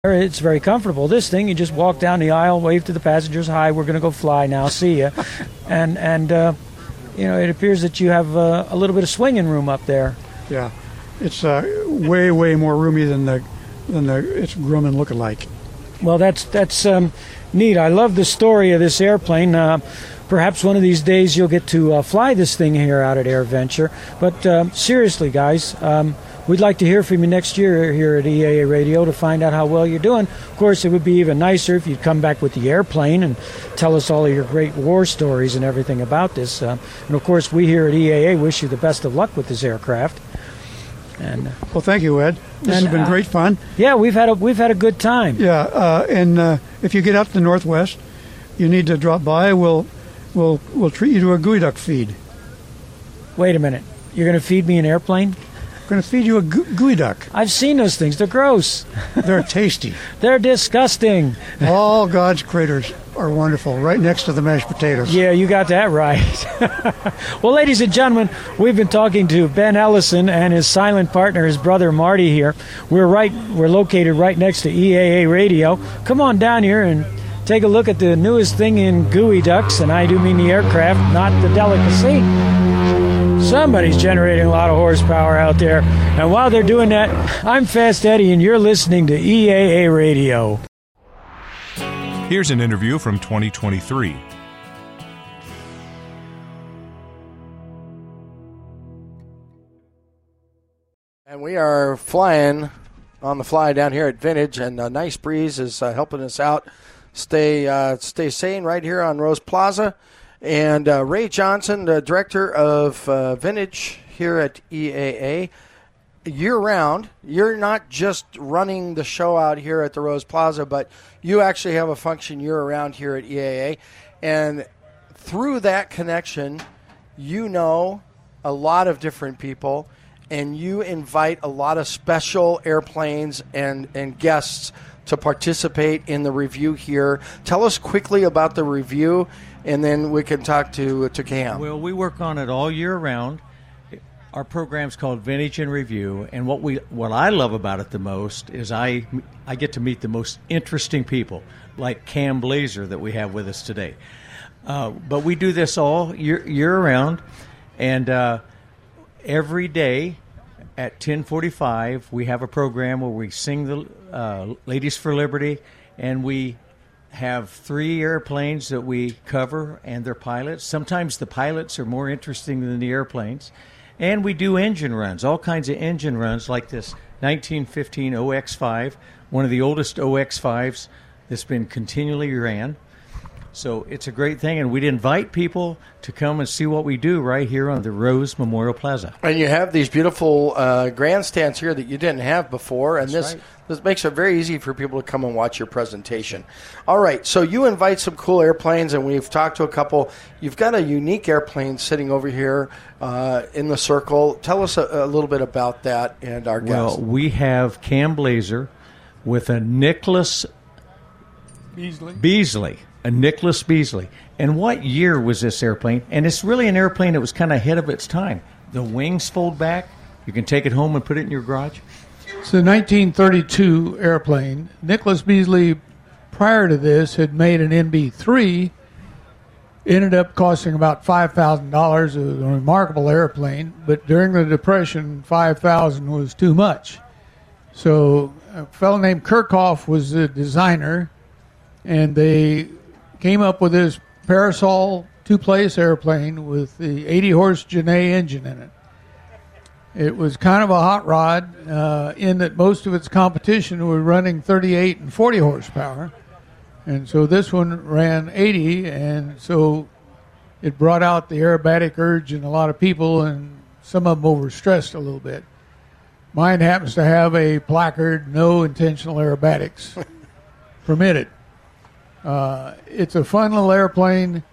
It's very comfortable. This thing, you just walk down the aisle, wave to the passengers, "Hi, we're going to go fly now. See ya." and it appears that you have a little bit of swinging room up there. Yeah, it's way more roomy than the its Grumman lookalike. Well, that's neat. I love the story of this airplane. Perhaps one of these days you'll get to fly this thing here out at AirVenture. But seriously, guys. We'd like to hear from you next year here at EAA Radio to find out how well you're doing. Of course, it would be even nicer if you'd come back with the airplane and tell us all of your great war stories and everything about this. And, of course, we here at EAA wish you the best of luck with this aircraft. And well, thank you, Ed. This has been great fun. Yeah, we've had a good time. Yeah, and if you get out to the Northwest, you need to drop by. We'll treat you to a geoduck feed. Wait a minute. You're going to feed me an airplane? Going to feed you a geoduck. I've seen those things. They're gross. They're tasty. They're disgusting. All God's critters are wonderful, right next to the mashed potatoes. Yeah, you got that right. Well, ladies and gentlemen, we've been talking to Ben Ellison and his silent partner, his brother Marty here. We're located right next to EAA Radio. Come on down here and take a look at the newest thing in geoducks, and I do mean the aircraft, not the delicacy. Somebody's generating a lot of horsepower out there. And while they're doing that, I'm Fast Eddie, and you're listening to EAA Radio. Here's an interview from 2023. And we are flying on the fly down here at Vintage, and a nice breeze is helping us out stay sane right here on Rose Plaza. And Ray Johnson, the director of Vintage here at EAA, year-round. You're not just running the show out here at the Rose Plaza, but you actually have a function year-round here at EAA. And through that connection, you know a lot of different people, and you invite a lot of special airplanes and guests to participate in the review here. Tell us quickly about the review, and then we can talk to Cam. Well, we work on it all year round. Our program's called Vintage and Review, and what I love about it the most is I get to meet the most interesting people, like Cam Blazer that we have with us today. But we do this all year round, and every day at 10:45 we have a program where we sing the Ladies for Liberty, and we have 3 airplanes that we cover and their pilots. Sometimes the pilots are more interesting than the airplanes. And we do engine runs, all kinds of engine runs, like this 1915 OX5, one of the oldest OX5s that's been continually ran. So it's a great thing, and we'd invite people to come and see what we do right here on the Rose Memorial Plaza. And you have these beautiful grandstands here that you didn't have before, and this makes it very easy for people to come and watch your presentation. All right, so you invite some cool airplanes, and we've talked to a couple. You've got a unique airplane sitting over here in the circle. Tell us a little bit about that and our guest. Well, we have Cam Blazer with a Nicholas Beasley. A Nicholas Beasley. And what year was this airplane? And it's really an airplane that was kind of ahead of its time. The wings fold back. You can take it home and put it in your garage. It's a 1932 airplane. Nicholas Beasley, prior to this, had made an NB3. Ended up costing about $5,000. It was a remarkable airplane. But during the Depression, $5,000 was too much. So a fellow named Kirchhoff was the designer, and they came up with this Parasol two-place airplane with the 80-horse Genet engine in it. It was kind of a hot rod in that most of its competition were running 38 and 40 horsepower. And so this one ran 80, and so it brought out the aerobatic urge in a lot of people, and some of them overstressed a little bit. Mine happens to have a placard, no intentional aerobatics permitted. It's a fun little airplane.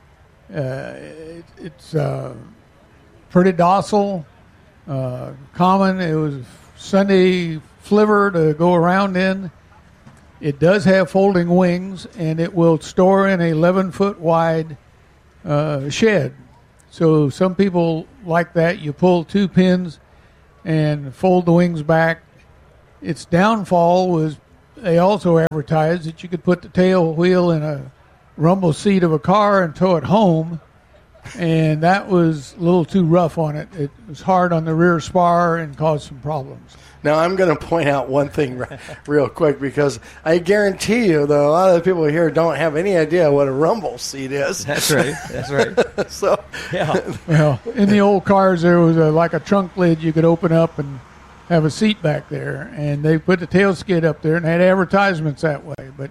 It's pretty docile, common. It was Sunday flivver to go around in. It does have folding wings, and it will store in a 11-foot wide shed. So some people like that. You pull 2 pins and fold the wings back. Its downfall was they also advertised that you could put the tail wheel in a rumble seat of a car and tow it home, and that was a little too rough on it. It was hard on the rear spar and caused some problems. Now, I'm going to point out one thing real quick, because I guarantee you, though, a lot of the people here don't have any idea what a rumble seat is. That's right. That's right. So, Yeah. Well, in the old cars, there was like a trunk lid you could open up and have a seat back there, and they put the tail skid up there and had advertisements that way. But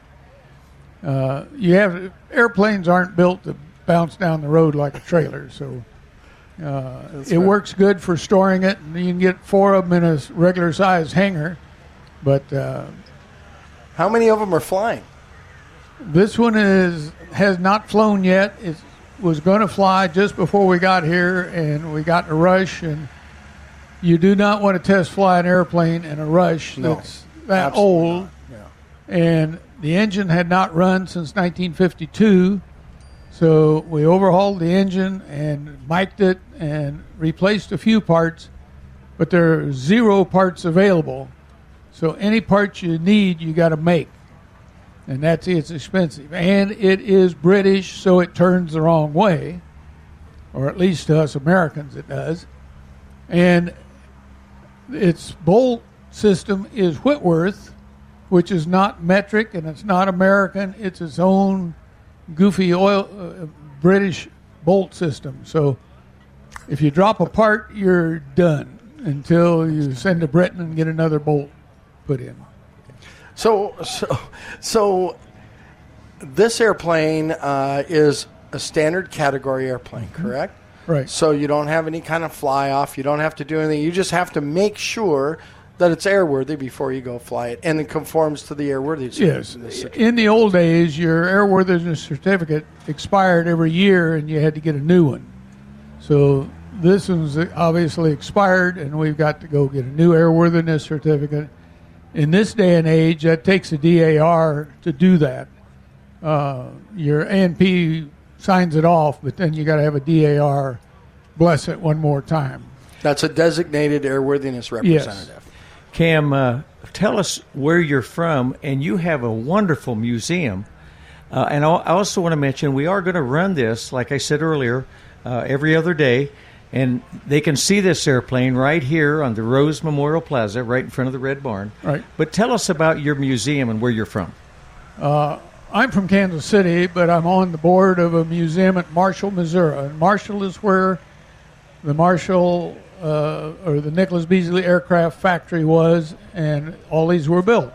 airplanes aren't built to bounce down the road like a trailer, so it works good for storing it. And you can get 4 of them in a regular size hangar, but how many of them are flying? this one has not flown yet. It was going to fly just before we got here, and we got in a rush. And you do not want to test fly an airplane in a rush that's that old. Not. Yeah. And the engine had not run since 1952. So we overhauled the engine and mic'd it and replaced a few parts, but there are 0 parts available. So any parts you need, you got to make. And it's expensive. And it is British, so it turns the wrong way, or at least to us Americans it does. And its bolt system is Whitworth, which is not metric and it's not American. It's its own goofy British bolt system. So if you drop a part, you're done until you send to Britain and get another bolt put in. So this airplane is a standard category airplane, correct? Right. So you don't have any kind of fly off. You don't have to do anything. You just have to make sure that it's airworthy before you go fly it, and it conforms to the airworthiness. Yes. In the old days, your airworthiness certificate expired every year, and you had to get a new one. So this one's obviously expired, and we've got to go get a new airworthiness certificate. In this day and age, that takes a DAR to do that. Your ANP signs it off, but then you got to have a DAR bless it one more time. That's a designated airworthiness representative. Yes. Cam, tell us where you're from, and you have a wonderful museum. And I also want to mention we are going to run this, like I said earlier, every other day. And they can see this airplane right here on the Rose Memorial Plaza, right in front of the Red Barn. Right. But tell us about your museum and where you're from. I'm from Kansas City, but I'm on the board of a museum at Marshall, Missouri. And Marshall is where the Marshall or the Nicholas Beasley Aircraft Factory was, and all these were built.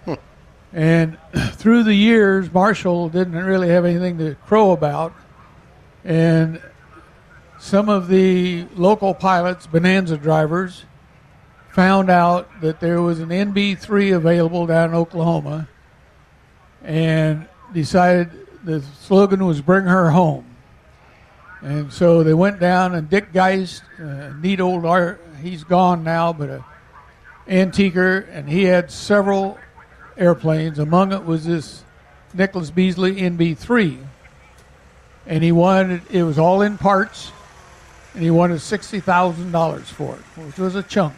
And through the years, Marshall didn't really have anything to crow about. And some of the local pilots, Bonanza drivers, found out that there was an NB3 available down in Oklahoma and decided the slogan was "Bring Her Home." And so they went down, and Dick Geist, neat old art, he's gone now, but an antiquer, and he had several airplanes. Among it was this Nicholas Beasley NB3. And he wanted, it was all in parts, and he wanted $60,000 for it, which was a chunk.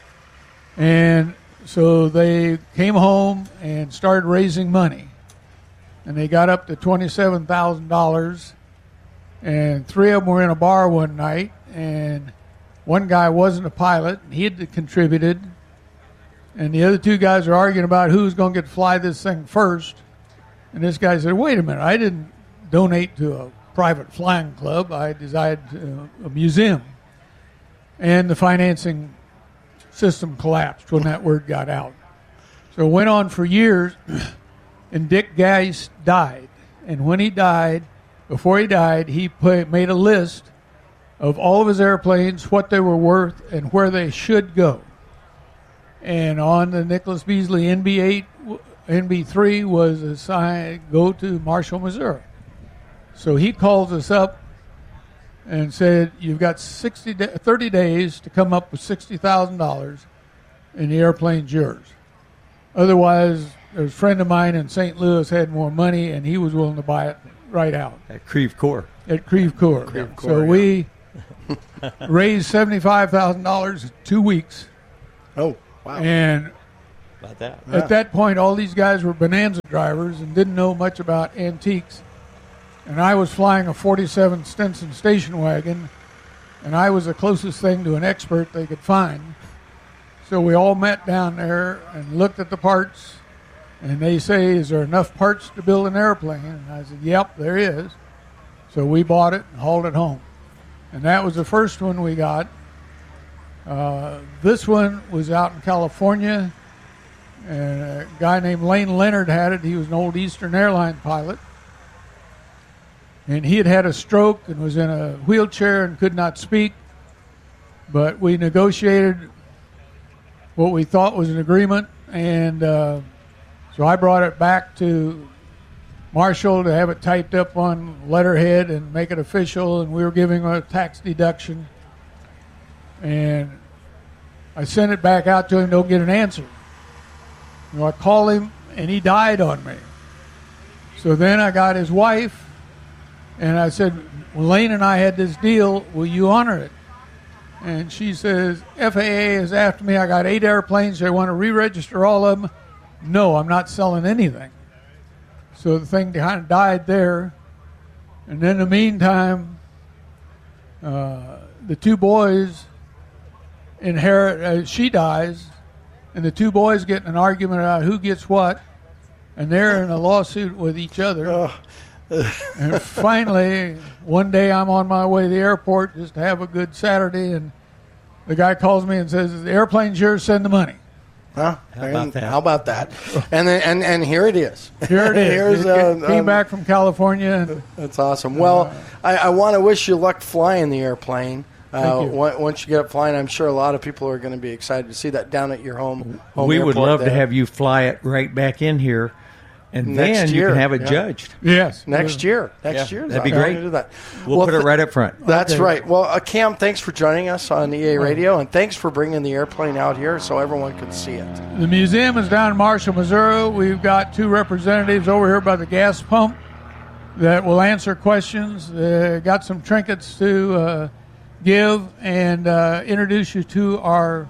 And so they came home and started raising money. And they got up to $27,000, and 3 of them were in a bar one night, and one guy wasn't a pilot, and he had contributed, and the other 2 guys were arguing about who's going to get to fly this thing first. And this guy said, wait a minute, I didn't donate to a private flying club. I decided a museum. And the financing system collapsed when that word got out. So it went on for years, and Dick Geist died. And when he died, before he died, he made a list of all of his airplanes, what they were worth, and where they should go. And on the Nicholas Beasley NB3 was assigned, go to Marshall, Missouri. So he calls us up and said, you've got 30 days to come up with $60,000, and the airplane's yours. Otherwise, there's a friend of mine in St. Louis had more money, and he was willing to buy it right out. At Creve Coeur. At Creve Coeur. So we raised $75,000 in 2 weeks. Oh, wow. And About that. At that point, all these guys were Bonanza drivers and didn't know much about antiques. And I was flying a 47 Stinson station wagon, and I was the closest thing to an expert they could find. So we all met down there and looked at the parts, and they say, is there enough parts to build an airplane? And I said, yep, there is. So we bought it and hauled it home. And that was the first one we got. This one was out in California, and a guy named Lane Leonard had it. He was an old Eastern Airline pilot. And he had had a stroke and was in a wheelchair and could not speak. But we negotiated what we thought was an agreement. And so I brought it back to Marshall to have it typed up on letterhead and make it official. And we were giving a tax deduction. And I sent it back out to him, don't get an answer. So I called him, and he died on me. So then I got his wife, and I said, well, Lane and I had this deal. Will you honor it? And she says, FAA is after me. I got 8 airplanes. They want to re-register all of them. No, I'm not selling anything. So the thing kind of died there. And in the meantime, the 2 boys inherit, she dies, and the 2 boys get in an argument about who gets what, and they're in a lawsuit with each other. And finally, one day I'm on my way to the airport just to have a good Saturday, and the guy calls me and says, the airplane's yours, send the money. Huh? How about that? And then, and here it is. Here it is. It came back from California. And, that's awesome. Well, I want to wish you luck flying the airplane. Thank you. Once you get up flying, I'm sure a lot of people are going to be excited to see that down at your home We would airport love there. to have you fly it right back in here, and Next then year, you can have it yeah. judged. yes. Next year. That'd be I'm great. going to do that. We'll put it right up front. That's Okay. right. Well, Cam, thanks for joining us on EA Radio, and thanks for bringing the airplane out here so everyone could see it. The museum is down in Marshall, Missouri. We've got 2 representatives over here by the gas pump that will answer questions. Got some trinkets to give and introduce you to our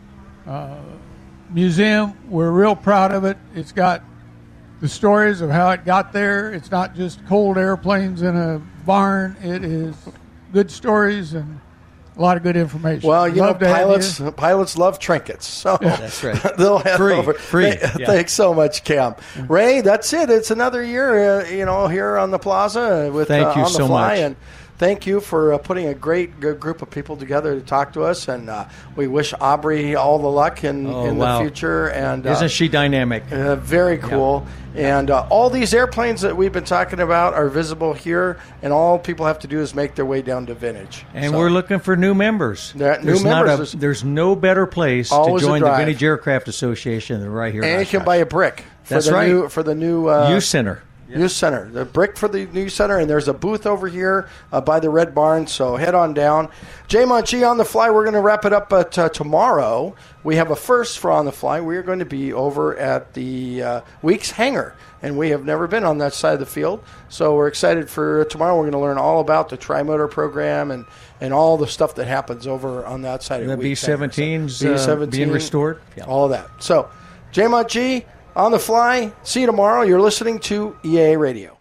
museum. We're real proud of it. It's got the stories of how it got there. It's not just cold airplanes in a barn. It is good stories and a lot of good information. Well, you Love know, to have you. pilots love trinkets, so That's right. they'll head Free, over. free, yeah. Thanks so much, Cam. Ray, that's it. It's another year, here on the plaza with Thank you on the so fly, much. and thank you for putting a great good group of people together to talk to us, and we wish Aubrey all the luck in wow. the future. And Isn't she dynamic? very cool. And all these airplanes that we've been talking about are visible here, and all people have to do is make their way down to Vintage. And So, we're looking for new members. There's no better place to Always a join the drive. Vintage Aircraft Association than right here. in and you can Oshkosh. buy a brick for That's the right. new Youth Center. Youth Center, the brick for the Youth Center, and there's a booth over here by the Red Barn, so head on down. Jay Monchi on the fly. We're going to wrap it up tomorrow. We have a first for On the Fly. We are going to be over at the Weeks Hangar, and we have never been on that side of the field, so we're excited for tomorrow. We're going to learn all about the Tri-Motor program and all the stuff that happens over on that side of The Weeks Hangar. B-17's B-17, being restored. Yeah. all of that. So, Jay Monchi on the fly. See you tomorrow. You're listening to EA Radio.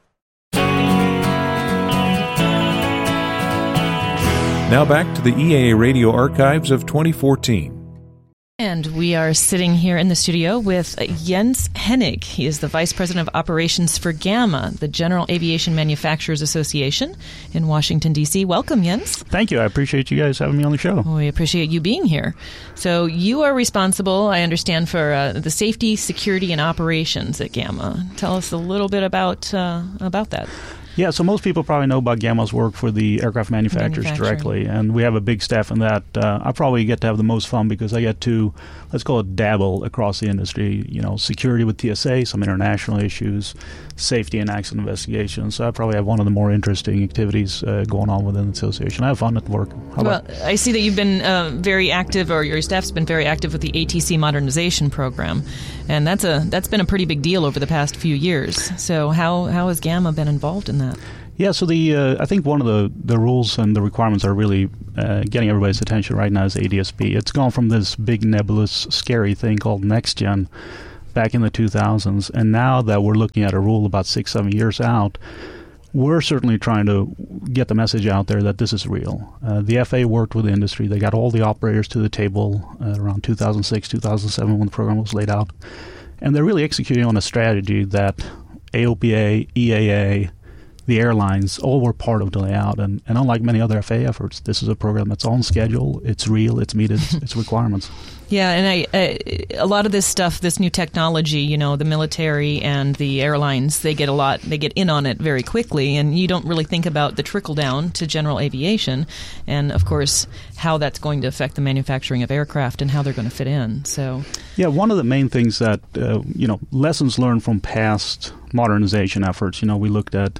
Now back to the EAA Radio archives of 2014. And we are sitting here in the studio with Jens Hennig. He is the Vice President of Operations for GAMA, the General Aviation Manufacturers Association in Washington, D.C. Welcome, Jens. Thank you. I appreciate you guys having me on the show. We appreciate you being here. So you are responsible, I understand, for the safety, security, and operations at GAMA. Tell us a little bit about that. Yeah, so most people probably know about GAMA's work for the aircraft manufacturers directly, and we have a big staff in that. I probably get to have the most fun because I get to, let's call it, dabble across the industry, security with TSA, some international issues, safety and accident investigations. So I probably have one of the more interesting activities going on within the association. I have fun at work. Well, I see that you've been very active, or your staff's been very active with the ATC modernization program, and that's been a pretty big deal over the past few years. So how has GAMA been involved in that? Yeah, so I think one of the rules and the requirements are really getting everybody's attention right now is ADSB. It's gone from this big nebulous, scary thing called NextGen back in the 2000s, and now that we're looking at a rule about 6-7 years out, we're certainly trying to get the message out there that this is real. The FAA worked with the industry. They got all the operators to the table around 2006, 2007 when the program was laid out. And they're really executing on a strategy that AOPA, EAA, the airlines all were part of the layout. And unlike many other FAA efforts, this is a program that's on schedule, it's real, it's meeting its requirements. Yeah, and a lot of this stuff, this new technology, the military and the airlines, they get in on it very quickly, and you don't really think about the trickle down to general aviation, and of course how that's going to affect the manufacturing of aircraft and how they're going to fit in. So, yeah, one of the main things that lessons learned from past modernization efforts. We looked at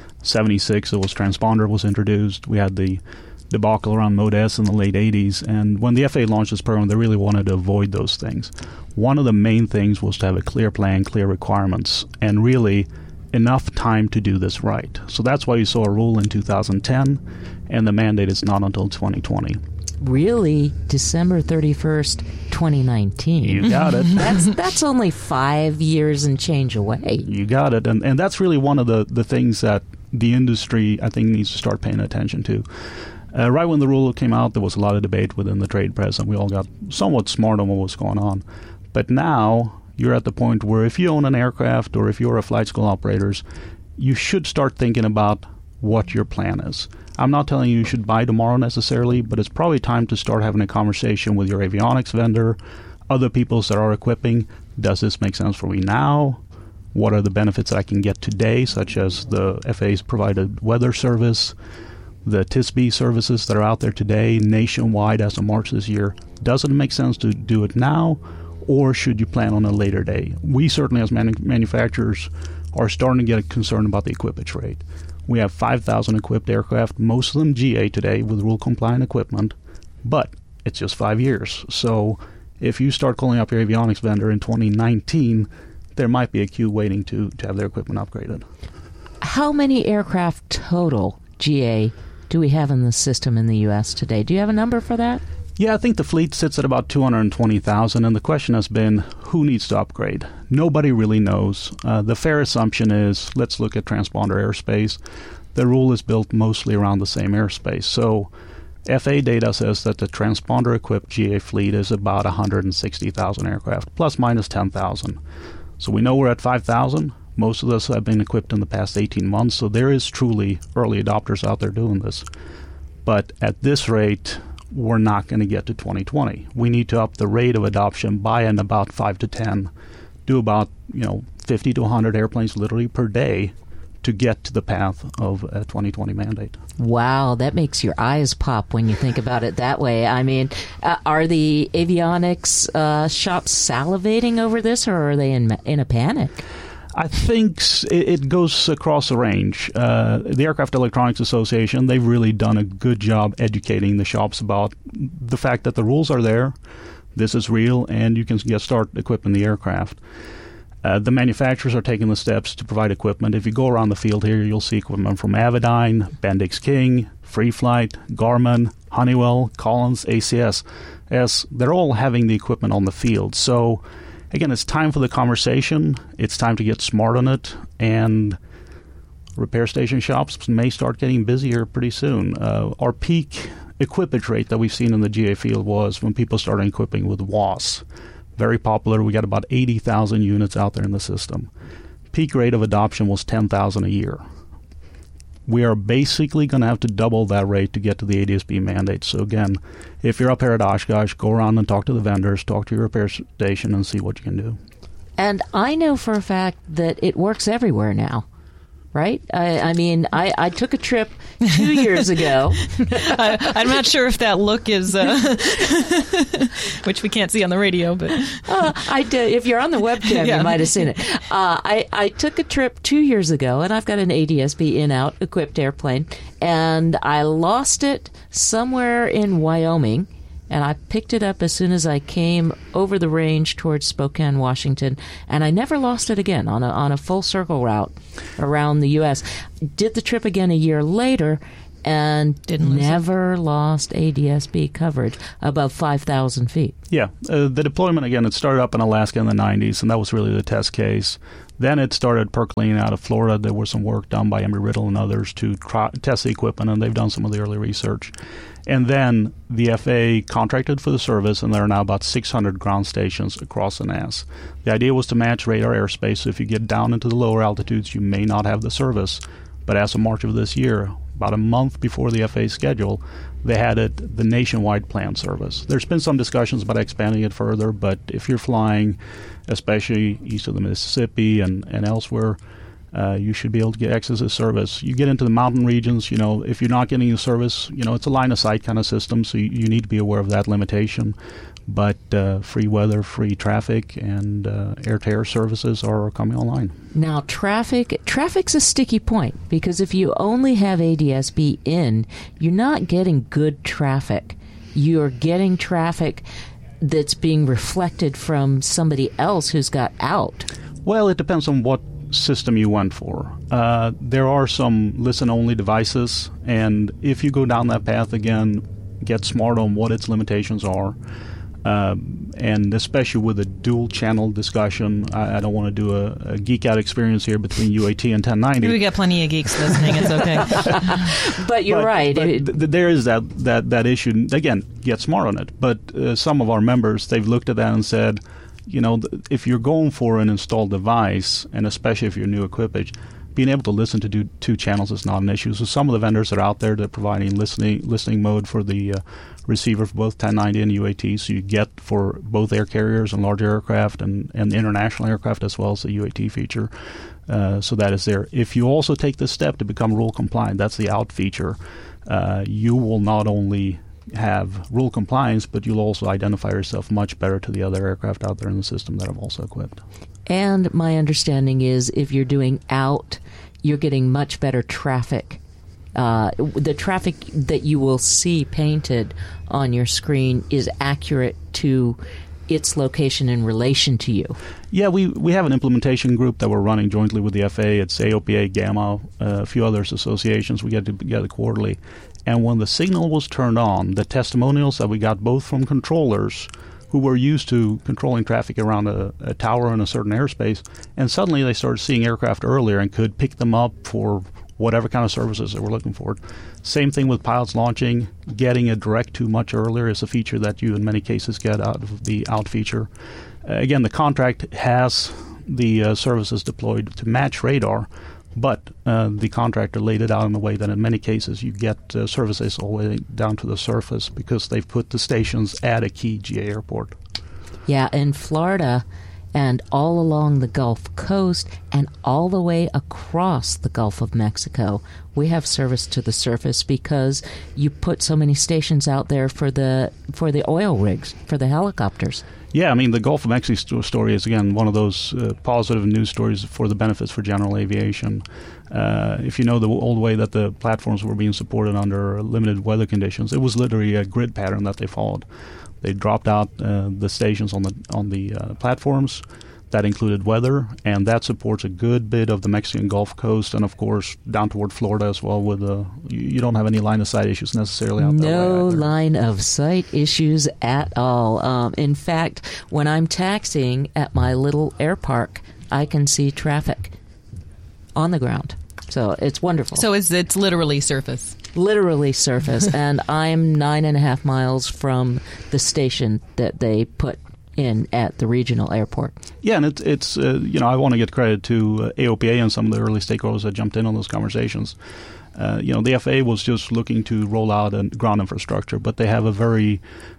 76. It was transponder was introduced. We had the debacle around Mode S in the late 80s, and when the FAA launched this program, they really wanted to avoid those things. One of the main things was to have a clear plan, clear requirements, and really enough time to do this right. So that's why you saw a rule in 2010, and the mandate is not until 2020. Really, December 31st, 2019. You got it. That's only 5 years and change away. You got it, and that's really one of the things that the industry, I think, needs to start paying attention to. Right when the rule came out, there was a lot of debate within the trade press, and we all got somewhat smart on what was going on. But now you're at the point where if you own an aircraft or if you're a flight school operator, you should start thinking about what your plan is. I'm not telling you should buy tomorrow necessarily, but it's probably time to start having a conversation with your avionics vendor, other people that are equipping. Does this make sense for me now? What are the benefits that I can get today, such as the FAA's provided weather service, the TISB services that are out there today nationwide as of March this year? Does it make sense to do it now, or should you plan on a later day? We certainly, as manufacturers, are starting to get concerned about the equipage rate. We have 5,000 equipped aircraft, most of them GA today with rule-compliant equipment, but it's just 5 years. So if you start calling up your avionics vendor in 2019, there might be a queue waiting to have their equipment upgraded. How many aircraft total, GA, do we have in the system in the U.S. today? Do you have a number for that? Yeah, I think the fleet sits at about 220,000, and the question has been, who needs to upgrade? Nobody really knows. The fair assumption is, let's look at transponder airspace. The rule is built mostly around the same airspace. So FAA data says that the transponder-equipped GA fleet is about 160,000 aircraft, plus minus 10,000. So we know we're at 5,000. Most of those have been equipped in the past 18 months, so there is truly early adopters out there doing this. But at this rate, we're not going to get to 2020. We need to up the rate of adoption by about 5 to 10, do about 50 to 100 airplanes literally per day to get to the path of a 2020 mandate. Wow, that makes your eyes pop when you think about it that way. I mean, are the avionics shops salivating over this, or are they in a panic? I think it goes across a range. The Aircraft Electronics Association, they've really done a good job educating the shops about the fact that the rules are there, this is real, and you can start equipping the aircraft. The manufacturers are taking the steps to provide equipment. If you go around the field here, you'll see equipment from Avidyne, Bendix King, Free Flight, Garmin, Honeywell, Collins, ACS. They're all having the equipment on the field. So again, it's time for the conversation. It's time to get smart on it, and repair station shops may start getting busier pretty soon. Our peak equipage rate that we've seen in the GA field was when people started equipping with WAAS. Very popular. We got about 80,000 units out there in the system. Peak rate of adoption was 10,000 a year. We are basically going to have to double that rate to get to the ADSB mandate. So again, if you're up here at Oshkosh, go around and talk to the vendors, talk to your repair station, and see what you can do. And I know for a fact that it works everywhere now, right? I mean, I took a trip 2 years ago. I'm not sure if that look is, which we can't see on the radio, but I did. If you're on the webcam, you might have seen it. I took a trip 2 years ago, and I've got an ADSB in-out equipped airplane, and I lost it somewhere in Wyoming. and I picked it up as soon as I came over the range towards Spokane, Washington, and I never lost it again on a full circle route around the U.S. Did the trip again a year later, and never lost ADS-B coverage above 5,000 feet. Yeah. The deployment, again, it started up in Alaska in the 90s, and that was really the test case. Then it started percolating out of Florida. There was some work done by Embry-Riddle and others to test the equipment, and they've done some of the early research. And then the FAA contracted for the service, and there are now about 600 ground stations across the NAS. The idea was to match radar airspace, so if you get down into the lower altitudes, you may not have the service. But as of March of this year, about a month before the FAA schedule, they had the nationwide planned service. There's been some discussions about expanding it further, but if you're flying, especially east of the Mississippi and elsewhere, you should be able to get access to service. You get into the mountain regions, if you're not getting the service, it's a line-of-sight kind of system, so you need to be aware of that limitation. But free weather, free traffic, and air-to-air services are coming online. Now, traffic's a sticky point, because if you only have ADS-B in, you're not getting good traffic. You're getting traffic that's being reflected from somebody else who's got out. Well, it depends on what system you went for. There are some listen-only devices, and if you go down that path again, get smart on what its limitations are. And especially with the dual-channel discussion, I don't want to do a geek-out experience here between UAT and 1090. We got plenty of geeks listening. It's okay. But you're right. But there is that issue. Again, get smart on it. But some of our members, they've looked at that and said, if you're going for an installed device, and especially if you're new equipage, being able to listen to two channels is not an issue. So some of the vendors are out there that are providing listening mode for the receiver for both 1090 and UAT, so you get for both air carriers and large aircraft and international aircraft as well as the UAT feature. So that is there. If you also take the step to become rule compliant, that's the out feature. You will not only have rule compliance, but you'll also identify yourself much better to the other aircraft out there in the system that are also equipped. And my understanding is if you're doing out, you're getting much better traffic. The traffic that you will see painted on your screen is accurate to its location in relation to you. Yeah, we have an implementation group that we're running jointly with the FAA. It's AOPA, GAMA, a few others associations. We get together quarterly. And when the signal was turned on, the testimonials that we got both from controllers who were used to controlling traffic around a tower in a certain airspace, and suddenly they started seeing aircraft earlier and could pick them up for whatever kind of services they were looking for. Same thing with pilots launching. Getting a direct to much earlier is a feature that you in many cases get out of the out feature. Again, the contract has the services deployed to match radar, but the contractor laid it out in a way that in many cases you get services all the way down to the surface because they've put the stations at a key GA airport. Yeah, in Florida and all along the Gulf Coast and all the way across the Gulf of Mexico, we have service to the surface because you put so many stations out there for the oil rigs, for the helicopters. Yeah, I mean, the Gulf of Mexico story is, again, one of those positive news stories for the benefits for general aviation. If you know the old way that the platforms were being supported under limited weather conditions, it was literally a grid pattern that they followed. They dropped out the stations on the platforms. That included weather, and that supports a good bit of the Mexican Gulf Coast and, of course, down toward Florida as well. With you don't have any line-of-sight issues necessarily out there. No line-of-sight issues at all. In fact, when I'm taxiing at my little air park, I can see traffic on the ground. So it's wonderful. So it's literally surface. Literally surface, and I'm 9.5 miles from the station that they put in at the regional airport. Yeah, and it's I want to get credit to AOPA and some of the early stakeholders that jumped in on those conversations. The FAA was just looking to roll out a ground infrastructure, but they have a very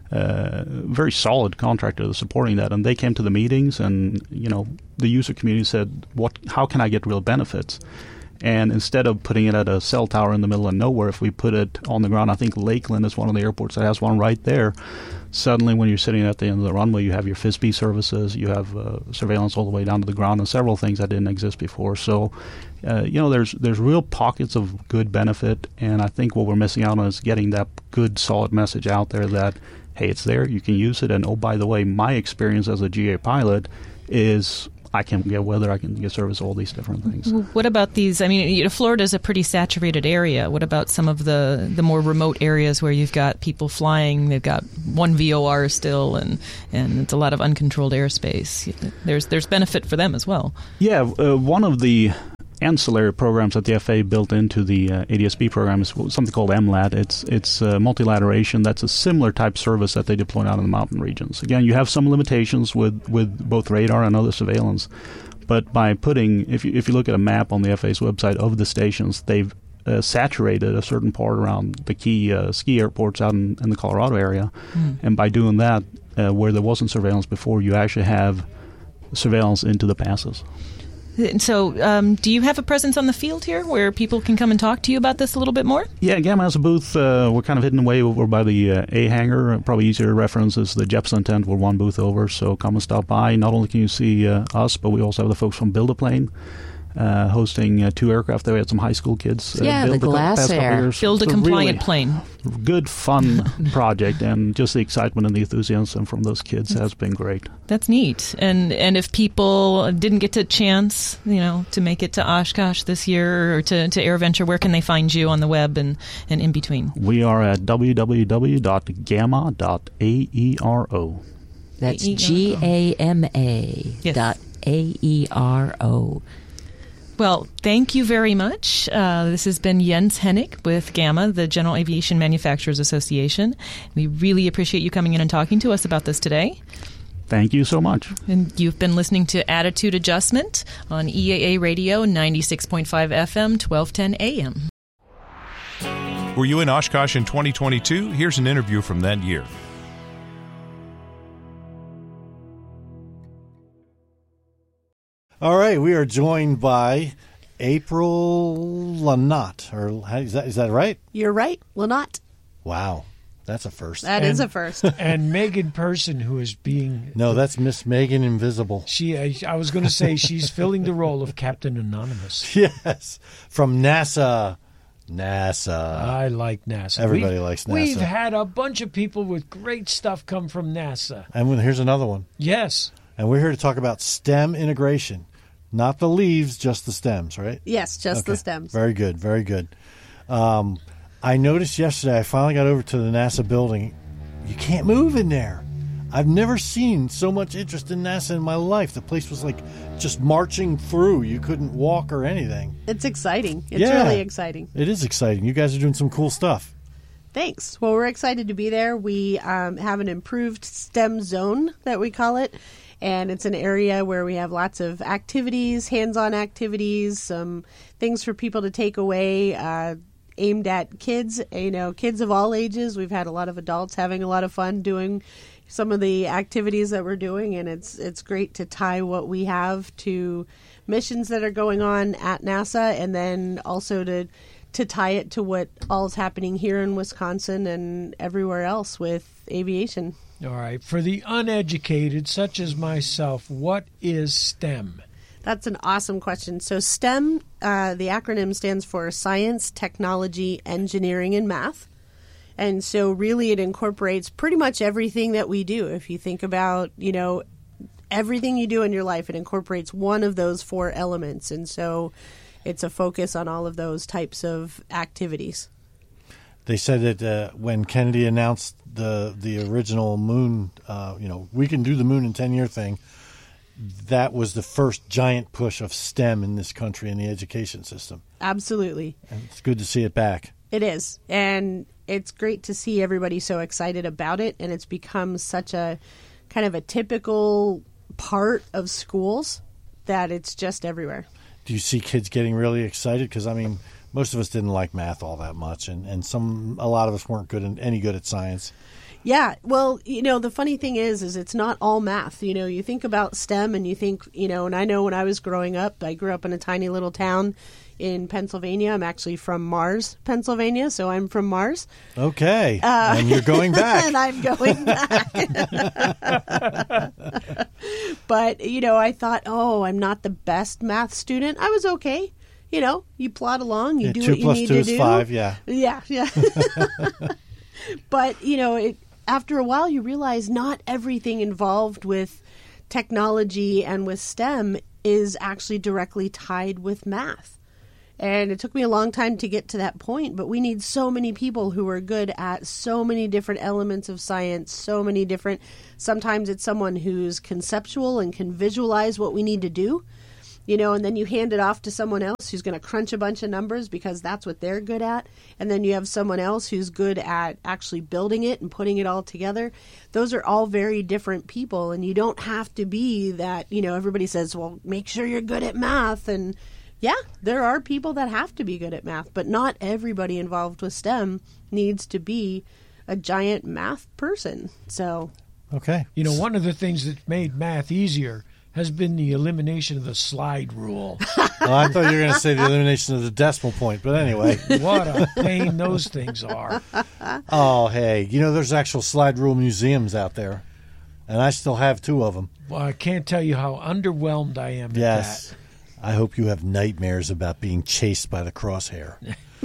solid contractor that's supporting that, and they came to the meetings, and the user community said, how can I get real benefits? And instead of putting it at a cell tower in the middle of nowhere, if we put it on the ground, I think Lakeland is one of the airports that has one right there. Suddenly, when you're sitting at the end of the runway, you have your FISB services, you have surveillance all the way down to the ground, and several things that didn't exist before. So, there's real pockets of good benefit, and I think what we're missing out on is getting that good, solid message out there that hey, it's there, you can use it. And oh, by the way, my experience as a GA pilot is I can get weather, I can get service, all these different things. What about these? I mean, Florida's a pretty saturated area. What about some of the more remote areas where you've got people flying? They've got one VOR still, and it's a lot of uncontrolled airspace. There's benefit for them as well. Yeah, one of the ancillary programs that the FAA built into the ADS-B program is something called MLAT. It's multilateration. That's a similar type service that they deploy out in the mountain regions. Again, you have some limitations with both radar and other surveillance, but by putting, if you look at a map on the FAA's website of the stations, they've saturated a certain part around the key ski airports out in the Colorado area, and by doing that, where there wasn't surveillance before, you actually have surveillance into the passes. So, do you have a presence on the field here where people can come and talk to you about this a little bit more? Yeah, Gamma has a booth. We're kind of hidden away over by the A hangar. Probably easier to reference is the Jeppesen tent. We're one booth over, so come and stop by. Not only can you see us, but we also have the folks from Build-A-Plane hosting 2 aircraft there. We had some high school kids. The Glass Air. Build a compliant plane. Good, fun project, and just the excitement and the enthusiasm from those kids has been great. That's neat. And if people didn't get a chance, to make it to Oshkosh this year or to AirVenture, where can they find you on the web and in between? We are at www.gamma.aero. That's GAMA.AERO. Well, thank you very much. This has been Jens Hennig with GAMA, the General Aviation Manufacturers Association. We really appreciate you coming in and talking to us about this today. Thank you so much. And you've been listening to Attitude Adjustment on EAA Radio 96.5 FM, 1210 AM. Were you in Oshkosh in 2022? Here's an interview from that year. All right, we are joined by April Lynott, or is that right? You're right, Lynott. Wow, that's a first. That is a first. And Megan Person, who is being... No, that's Miss Megan Invisible. I was going to say she's filling the role of Captain Anonymous. Yes, from NASA. I like NASA. Everybody likes NASA. We've had a bunch of people with great stuff come from NASA. And here's another one. Yes. And we're here to talk about STEM integration. Not the leaves, just the stems, right? Yes, just the stems. Very good, very good. I noticed yesterday, I finally got over to the NASA building. You can't move in there. I've never seen so much interest in NASA in my life. The place was like just marching through. You couldn't walk or anything. It's exciting. It's really exciting. It is exciting. You guys are doing some cool stuff. Thanks. Well, we're excited to be there. We have an improved STEM zone that we call it. And it's an area where we have lots of activities, hands-on activities, some things for people to take away, aimed at kids, kids of all ages. We've had a lot of adults having a lot of fun doing some of the activities that we're doing, and it's great to tie what we have to missions that are going on at NASA, and then also to tie it to what all's happening here in Wisconsin and everywhere else with aviation. All right. For the uneducated, such as myself, what is STEM? That's an awesome question. So STEM, the acronym stands for Science, Technology, Engineering, and Math. And so really it incorporates pretty much everything that we do. If you think about, everything you do in your life, it incorporates one of those 4 elements. And so it's a focus on all of those types of activities. They said that when Kennedy announced the original moon, we can do the moon in 10-year thing, that was the first giant push of STEM in this country in the education system. Absolutely. And it's good to see it back. It is. And it's great to see everybody so excited about it. And it's become such a kind of a typical part of schools that it's just everywhere. Do you see kids getting really excited? Because, most of us didn't like math all that much, and a lot of us weren't any good at science. Yeah, well, the funny thing is it's not all math. You think about STEM and you think, and I know when I was growing up, I grew up in a tiny little town in Pennsylvania. I'm actually from Mars, Pennsylvania, so I'm from Mars. Okay, and you're going back. And I'm going back. But, I thought, I'm not the best math student. I was okay. You plod along, you do what you need to do. 2 + 2 is 5, yeah. Yeah. But, after a while, you realize not everything involved with technology and with STEM is actually directly tied with math. And it took me a long time to get to that point, but we need so many people who are good at so many different elements of science, sometimes it's someone who's conceptual and can visualize what we need to do, and then you hand it off to someone else who's going to crunch a bunch of numbers because that's what they're good at. And then you have someone else who's good at actually building it and putting it all together. Those are all very different people, and you don't have to be that, everybody says, well, make sure you're good at math. And yeah, there are people that have to be good at math, but not everybody involved with STEM needs to be a giant math person. So, okay. One of the things that made math easier has been the elimination of the slide rule. Well, I thought you were going to say the elimination of the decimal point, but anyway. What a pain those things are. Oh, hey, there's actual slide rule museums out there, and I still have 2 of them. Well, I can't tell you how underwhelmed I am at that. I hope you have nightmares about being chased by the crosshair.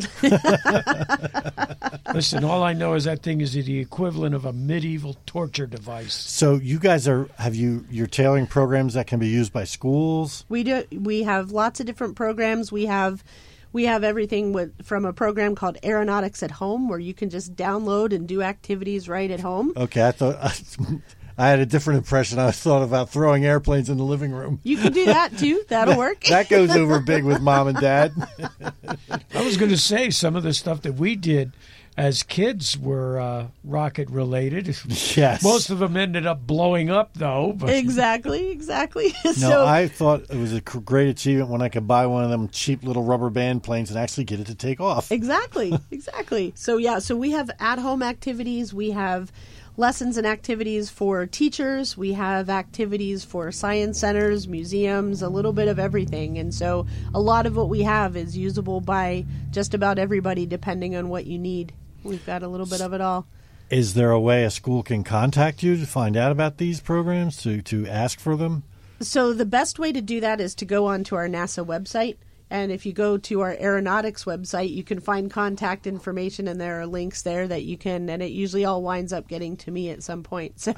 Listen, all I know is that thing is the equivalent of a medieval torture device. So you guys you're tailoring programs that can be used by schools? We do. We have lots of different programs. We have everything from a program called Aeronautics at Home, where you can just download and do activities right at home. Okay, I thought I had a different impression. I thought about throwing airplanes in the living room. You can do that too. That'll work. That goes over big with Mom and Dad. I was going to say some of the stuff that we did as kids were rocket related. Yes. Most of them ended up blowing up, though. But. Exactly. No, I thought it was a great achievement when I could buy one of them cheap little rubber band planes and actually get it to take off. Exactly. So we have at-home activities. We have lessons and activities for teachers. We have activities for science centers, museums, a little bit of everything. And so a lot of what we have is usable by just about everybody, depending on what you need. We've got a little bit of it all. Is there a way a school can contact you to find out about these programs, to ask for them? So the best way to do that is to go onto our NASA website. And if you go to our aeronautics website, you can find contact information, and there are links there that you can, and it usually all winds up getting to me at some point. So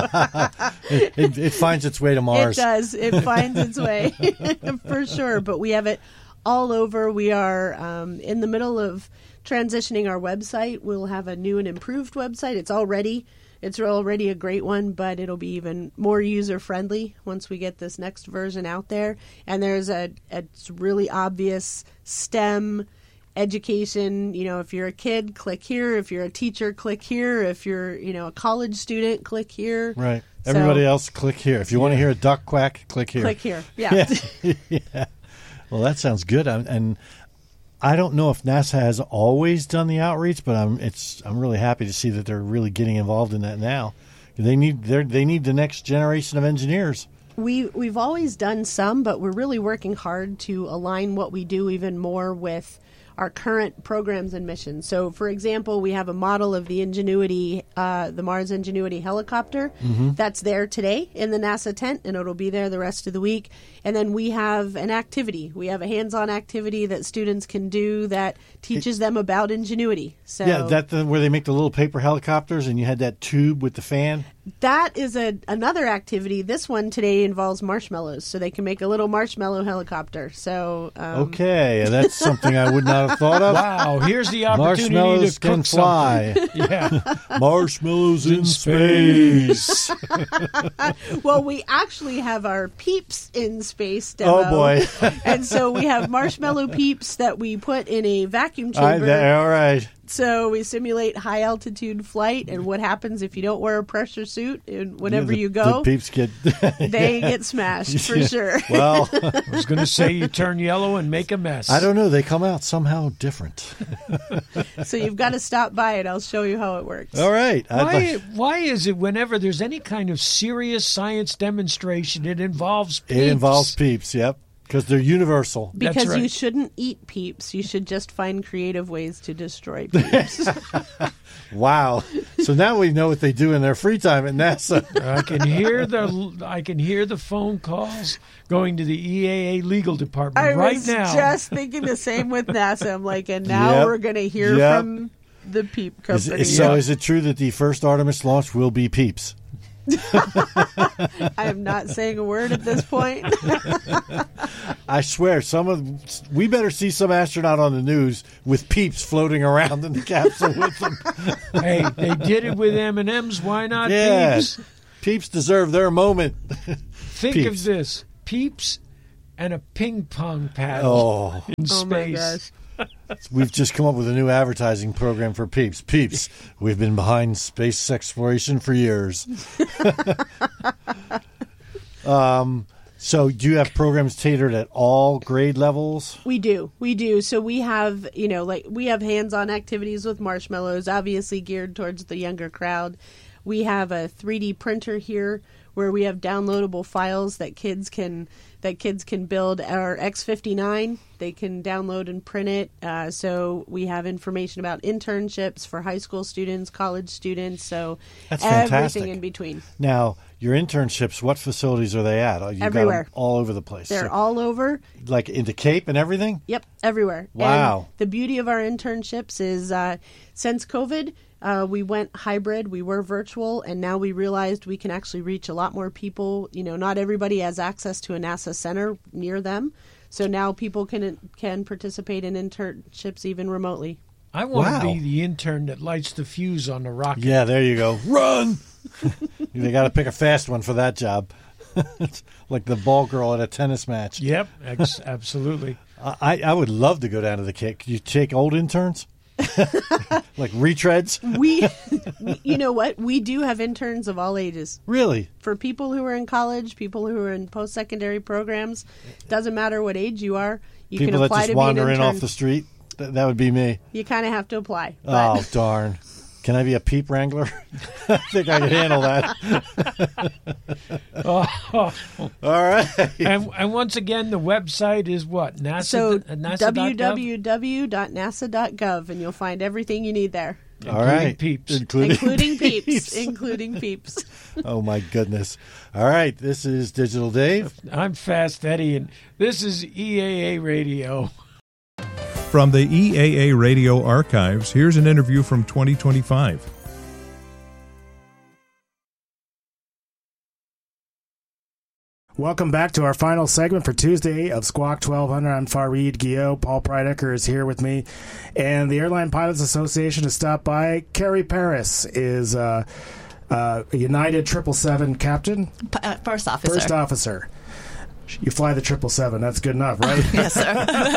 it finds its way to Mars. It does. It finds its way for sure. But we have it all over. We are in the middle of transitioning our website. We'll have a new and improved website. It's already a great one, but it'll be even more user-friendly once we get this next version out there. And there's a really obvious STEM education. If you're a kid, click here. If you're a teacher, click here. If you're, a college student, click here. Right. Everybody else, click here. If you want to hear a duck quack, click here. Click here. Yeah. Yeah. Well, that sounds good. And I don't know if NASA has always done the outreach, but I'm really happy to see that they're really getting involved in that now. They need the next generation of engineers. We've always done some, but we're really working hard to align what we do even more with our current programs and missions. So, for example, we have a model of the Ingenuity, the Mars Ingenuity helicopter that's there today in the NASA tent, and it'll be there the rest of the week. And then we have an activity. We have a hands-on activity that students can do that teaches them about Ingenuity. So where they make the little paper helicopters, and you had that tube with the fan. That is another activity. This one today involves marshmallows, so they can make a little marshmallow helicopter. So okay, that's something I would not have thought of. Wow, here's the opportunity marshmallows to can cook fly. Yeah, marshmallows in space. Well, we actually have our Peeps in space demo. Oh boy! And so we have marshmallow Peeps that we put in a vacuum chamber. All right. So we simulate high altitude flight, and what happens if you don't wear a pressure suit? And whenever you go, the Peeps get they get smashed for sure. Well, I was going to say you turn yellow and make a mess. I don't know. They come out somehow different. So you've got to stop by it. I'll show you how it works. All right. Why is it whenever there's any kind of serious science demonstration, it involves Peeps? It involves Peeps. Yep. Because they're universal. Because right. You shouldn't eat Peeps. You should just find creative ways to destroy Peeps. Wow. So now we know what they do in their free time at NASA. I can hear the phone calls going to the EAA legal department I right was now. Just thinking the same with NASA. I'm like, and now we're going to hear from The Peep Company. Is it true that the first Artemis launch will be Peeps? I am not saying a word at this point. I swear, we better see some astronaut on the news with Peeps floating around in the capsule with them. Hey, they did it with M&Ms. Why not Peeps? Peeps deserve their moment. Think of this: Peeps and a ping pong paddle in space. Oh my gosh. We've just come up with a new advertising program for Peeps. Peeps, we've been behind space exploration for years. So do you have programs catered at all grade levels? We do. So we have, we have hands-on activities with marshmallows, obviously geared towards the younger crowd. We have a 3D printer here where we have downloadable files that kids can build. Our X59, they can download and print it. So we have information about internships for high school students, college students, so that's fantastic. Everything in between. Now, your internships, what facilities are they at? You've everywhere. Got them all over the place. They're all over. Like into Cape and everything? Yep, everywhere. Wow. And the beauty of our internships is since COVID, we went hybrid. We were virtual, and now we realized we can actually reach a lot more people. Not everybody has access to a NASA center near them, so now people can participate in internships even remotely. I want to be the intern that lights the fuse on the rocket. Yeah, there you go. Run! They got to pick a fast one for that job. Like the ball girl at a tennis match. Yep, absolutely. I would love to go down to the Cape. Could you take old interns? Like retreads? You know what? We do have interns of all ages. Really? For people who are in college, people who are in post-secondary programs, doesn't matter what age you are. You people can apply that just to be an wander in intern. off the street? That would be me. You kind of have to apply. Oh, darn. Can I be a peep wrangler? I think I can handle that. All right. And once again, the website is what? NASA. So NASA.gov? www.nasa.gov, and you'll find everything you need there. All right. Peeps. Including peeps. Including peeps. Oh, my goodness. All right. This is Digital Dave. I'm Fast Eddie, and this is EAA Radio. From the EAA Radio archives, here's an interview from 2025. Welcome back to our final segment for Tuesday of Squawk 1200. I'm Fareed Guillot. Paul Preidecker is here with me. And the Airline Pilots Association has stopped by. Carrie Paris is a United 777 captain. First officer. First officer. You fly the 777. That's good enough, right? Yes, sir.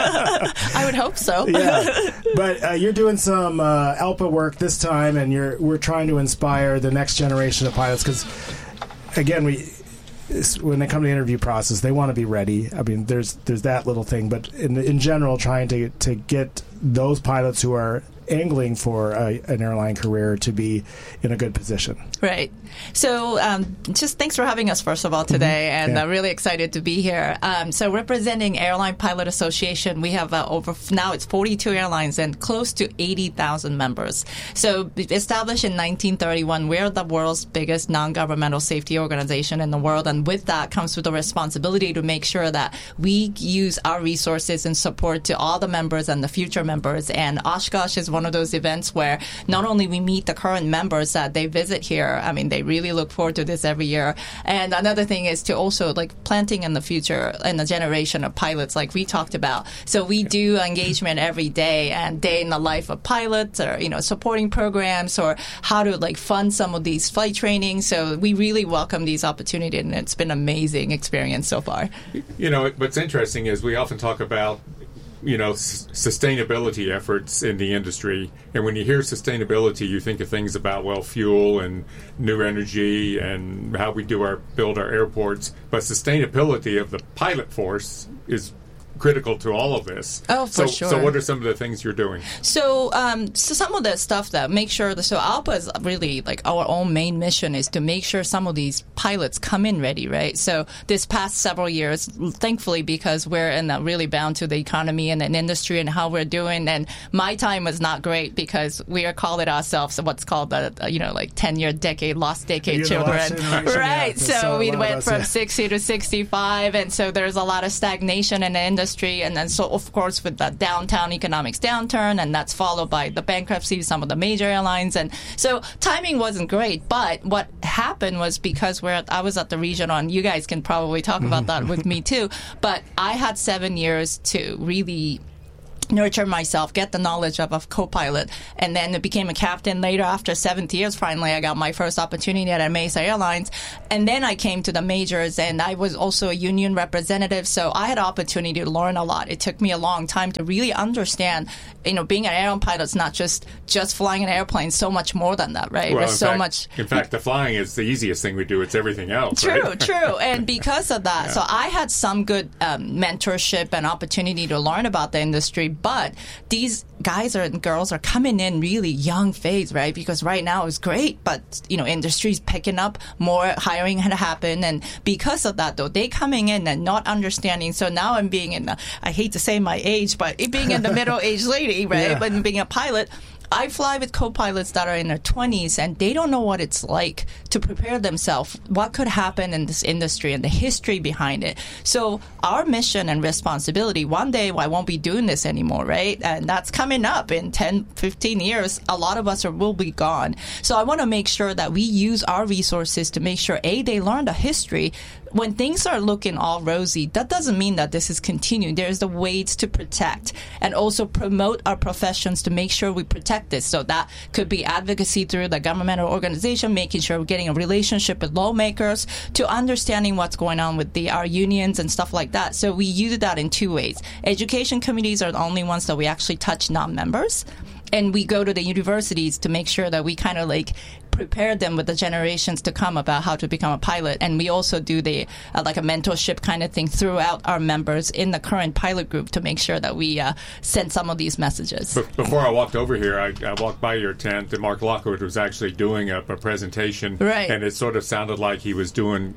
I would hope so. Yeah, but you're doing some ALPA work this time, and we're trying to inspire the next generation of pilots because, again, when they come to the interview process, they want to be ready. I mean, there's that little thing, but in general, trying to get those pilots who are angling for an airline career to be in a good position. Right. So just thanks for having us, first of all, today, and really excited to be here. So representing Airline Pilot Association, we have now it's 42 airlines and close to 80,000 members. So established in 1931, we're the world's biggest non-governmental safety organization in the world, and with that comes with the responsibility to make sure that we use our resources and support to all the members and the future members. And Oshkosh is one of those events where not only we meet the current members that they visit here, I mean, they really look forward to this every year. And another thing is to also planting in the future in the generation of pilots like we talked about. So we do engagement every day and day in the life of pilots, or, supporting programs, or how to fund some of these flight training. So we really welcome these opportunities, and it's been an amazing experience so far. What's interesting is we often talk about sustainability efforts in the industry. And when you hear sustainability, you think of things about, fuel and new energy and how we build our airports. But sustainability of the pilot force is critical to all of this. Oh, for sure. So what are some of the things you're doing? So some of the stuff that make sure so ALPA is really our own main mission is to make sure some of these pilots come in ready, right? So this past several years, thankfully, because we're really bound to the economy and an industry and how we're doing, and my time was not great because we are calling ourselves what's called the 10-year lost decade children, right? So we went from 60 to 65, and so there's a lot of stagnation in the industry. industry. And then, so of course, with the downtown economics downturn, and that's followed by the bankruptcy of some of the major airlines. And so timing wasn't great. But what happened was, because I was at the regional, and you guys can probably talk about that with me too, but I had 7 years to really nurture myself, get the knowledge of a co-pilot, and then became a captain later. After 70 years, finally, I got my first opportunity at Mesa Airlines. And then I came to the majors, and I was also a union representative, so I had opportunity to learn a lot. It took me a long time to really understand, being an airline pilot is not just flying an airplane, so much more than that, right? Well, There's so much. In fact, the flying is the easiest thing we do. It's everything else. True, right? true. And because of that, so I had some good mentorship and opportunity to learn about the industry. But these guys and girls are coming in really young phase, right? Because right now it's great, but industry's picking up, more hiring had happened, and because of that, though, they coming in and not understanding. So now I'm being I hate to say my age, but being in the middle-aged lady, right? Yeah. But being a pilot, I fly with co-pilots that are in their 20s, and they don't know what it's like to prepare themselves, what could happen in this industry and the history behind it. So our mission and responsibility, one day I won't be doing this anymore, right? And that's coming up in 10, 15 years. A lot of us will be gone. So I want to make sure that we use our resources to make sure, they learn the history. When things are looking all rosy, that doesn't mean that this is continuing. There's the ways to protect and also promote our professions to make sure we protect this. So that could be advocacy through the governmental organization, making sure we're getting a relationship with lawmakers, to understanding what's going on with our unions and stuff like that. So we use that in two ways. Education committees are the only ones that we actually touch non-members. And we go to the universities to make sure that we kind of prepare them with the generations to come about how to become a pilot. And we also do the a mentorship kind of thing throughout our members in the current pilot group to make sure that we send some of these messages. Before I walked over here, I walked by your tent, and Mark Lockwood was actually doing a presentation. Right. And it sort of sounded like he was doing,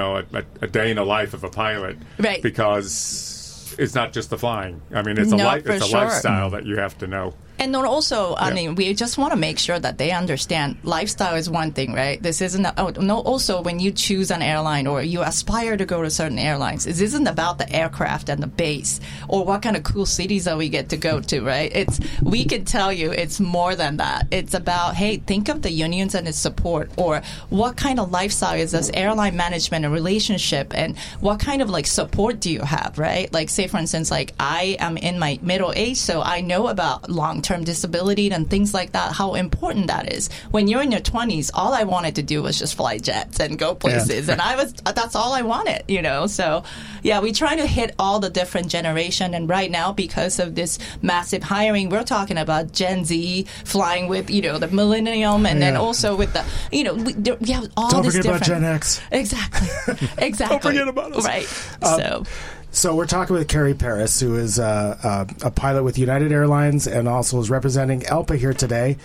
a day in the life of a pilot. Right. Because it's not just the flying. I mean, it's a lifestyle that you have to know. And then also, I mean, we just want to make sure that they understand lifestyle is one thing, right? This isn't, also when you choose an airline or you aspire to go to certain airlines, this isn't about the aircraft and the base or what kind of cool cities that we get to go to, right? We can tell you it's more than that. It's about, hey, think of the unions and its support, or what kind of lifestyle is this airline management and relationship, and what kind of support do you have, right? Say, for instance, I am in my middle age, so I know about long-term disability and things like that, how important that is. When you're in your 20s, all I wanted to do was just fly jets and go places. Yeah. And that's all I wanted, So, yeah, we try to hit all the different generation. And right now, because of this massive hiring, we're talking about Gen Z flying with, the millennium, and then also with the, we have all Don't this forget different. about Gen X. Exactly. Don't forget about us. Right. So we're talking with Carrie Paris, who is a pilot with United Airlines and also is representing ALPA here today.